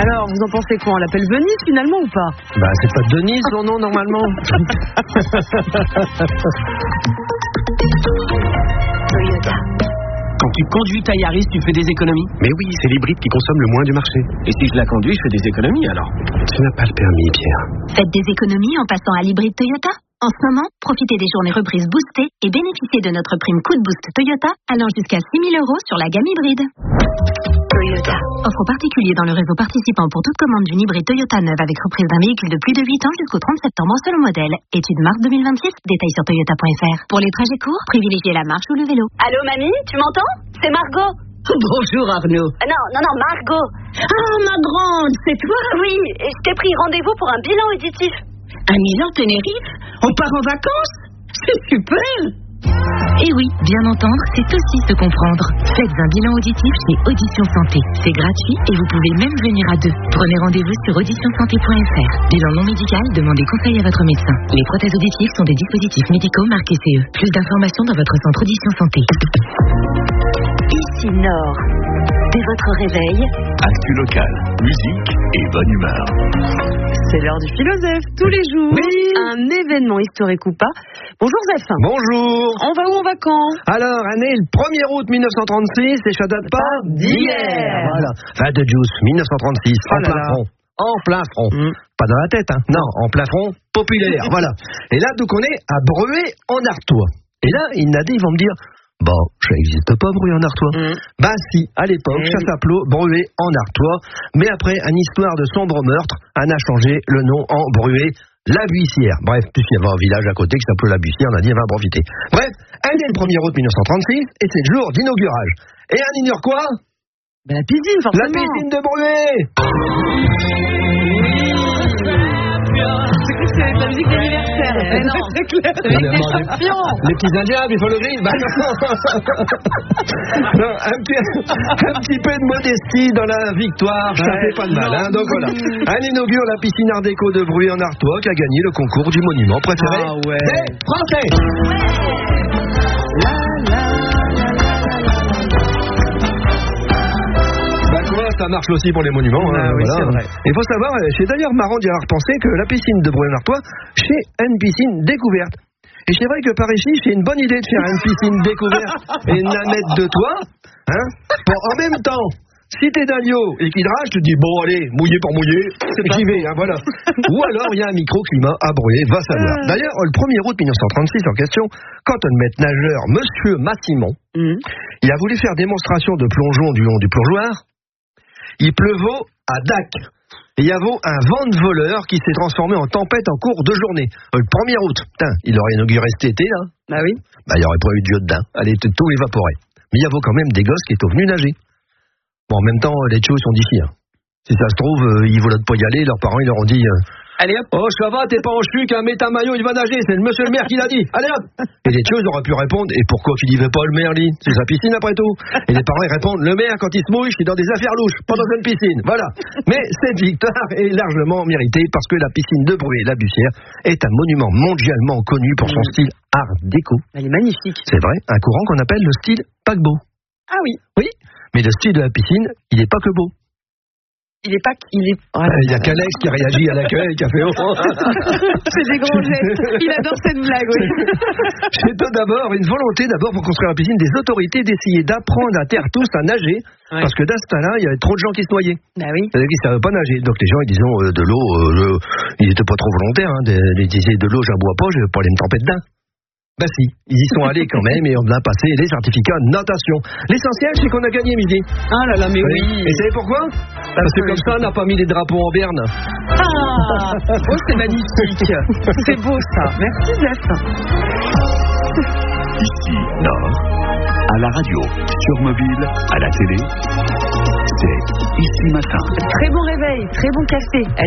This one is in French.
Alors, vous en pensez quoi? On l'appelle Venise finalement ou pas? Bah, c'est pas Denise son nom normalement. Toyota. Quand tu conduis ta Yaris, tu fais des économies? Mais oui, c'est l'hybride qui consomme le moins du marché. Et si je la conduis, je fais des économies alors? Tu n'as pas le permis, Pierre. Faites des économies en passant à l'hybride Toyota. En ce moment, profitez des journées reprises boostées et bénéficiez de notre prime coup de boost Toyota allant jusqu'à 6 000 € sur la gamme hybride. Toyota. Offre particulier dans le réseau participant pour toute commande d'une hybride Toyota neuve avec reprise d'un véhicule de plus de 8 ans jusqu'au 30 septembre selon modèle. Étude mars 2026, détails sur toyota.fr. Pour les trajets courts, privilégiez la marche ou le vélo. Allô mamie, tu m'entends? C'est Margot. Bonjour Arnaud. Non, Margot. Ah, ma grande, c'est toi? Oui, et je t'ai pris rendez-vous pour un bilan auditif. Un Milan Tenerife? On part en vacances? C'est super. Et oui, bien entendre, c'est aussi se comprendre. Faites un bilan auditif chez Audition Santé. C'est gratuit et vous pouvez même venir à deux. Prenez rendez-vous sur auditionsanté.fr. Bilan non médical, demandez conseil à votre médecin. Les prothèses auditives sont des dispositifs médicaux marqués CE. Plus d'informations dans votre centre Audition Santé. Ici Nord. Dès votre réveil, Actu locale, musique et bonne humeur. C'est l'heure du philosophe, tous les jours. Oui. Un événement historique ou pas. Bonjour Zef. Bonjour. On va où, on va quand? Alors, année le 1er août 1936, et ça date pas d'hier. Voilà. 22 juillet 1936, Oh en là plein là. front. En plein front. Pas dans la tête, hein. Non, en plein front populaire. Voilà. Et là, donc, on est à Bruay en Artois. Et là, ils vont me dire, bon, ça n'existe pas, Bruay en Artois. Bah si, à l'époque, ça s'appelait Bruay en Artois. Mais après, une histoire de sombre meurtre, on a changé le nom en Bruay la Buissière. Bref, puisqu'il y avait un village à côté qui s'appelait la Buissière, on a dit, on va en profiter. Bref, elle est le 1er août 1936, et c'est le jour d'inaugurage. Et on ignore quoi? Ben, la piscine, La forcément. piscine de Bruay. C'est la musique d'anniversaire. non. C'est clair. On a Avec des demandé- champions. Les petits indiens, il faut le gris. Bah non. Non, un petit peu de modestie dans la victoire, ça fait pas de mal. Hein, donc voilà. On inaugure la piscine Art déco de Bruay en Artois qui a gagné le concours du monument préféré Ah ouais. des Français. Bah quoi, ça marche aussi pour les monuments. Ah oui, c'est vrai. Il faut savoir, c'est d'ailleurs marrant d'y avoir pensé que la piscine de Bruay en Artois, c'est une piscine découverte. Et c'est vrai que par ici, c'est une bonne idée de faire une piscine découverte et une mettre de toi. Hein, pour en même temps, si t'es d'un lieu et qu'il rage, tu te dis, bon allez, mouillé pour mouillé, j'y vais, hein, voilà. Ou alors il y a un microclimat à Bruay, va savoir. D'ailleurs, le 1er août 1936 en question, quand un maître nageur, Monsieur Massimon, il a voulu faire démonstration de plongeon du long du plongeoir, il pleuvait à Dac. Et il y avait un vent de voleur qui s'est transformé en tempête en cours de journée. Le 1er août, putain, il aurait inauguré cet été, là. Bah oui. Bah, il n'y aurait pas eu de jeu dedans. Allez, tout évaporé. Mais il y avait quand même des gosses qui étaient venus nager. Bon, en même temps, les choses sont d'ici. Hein. Si ça se trouve, ils voulaient pas y aller, leurs parents, ils leur ont dit... Allez hop. Oh, ça va, t'es pas en chuc, hein, mets ta maillot, il va nager, c'est le monsieur le maire qui l'a dit. Allez hop. Et les choses auraient pu répondre, et pourquoi qu'il y va pas le maire, lui? C'est sa piscine après tout. Et les parents, ils répondent, le maire, quand il se mouille, c'est dans des affaires louches, pas dans une piscine. Voilà. Mais cette victoire est largement méritée parce que la piscine de Bruay, la Buissière, est un monument mondialement connu pour son style art déco. Elle est magnifique. C'est vrai, un courant qu'on appelle le style paquebot. Ah oui. Oui, mais le style de la piscine, il est pas que beau. Il est pas. Il est. Il y a qu'Alex qui a réagi à l'accueil, qui a fait oh. C'est des gros gestes. Il adore cette blague, oui. C'est tout d'abord une volonté pour construire la piscine des autorités d'essayer d'apprendre à terre tous à nager, parce que dans ce temps-là, il y avait trop de gens qui se noyaient. Bah oui. C'est-à-dire qu'ils ne savaient pas nager. Donc les gens, ils disaient de l'eau, ils n'étaient pas trop volontaires. Hein, ils disaient de l'eau, j'en bois pas, je vais pas aller me tremper dedans. Bah si, ils y sont allés quand même et on a passé les certificats de natation. L'essentiel, c'est qu'on a gagné midi. Ah là là, mais oui. Et vous savez pourquoi? Parce que comme ça, on n'a pas mis les drapeaux en berne. Ah, oh, c'est magnifique. C'est beau ça. Merci Zef. Ici, Nord, à la radio, sur mobile, à la télé, c'est Ici Matin. Très bon réveil, très bon café.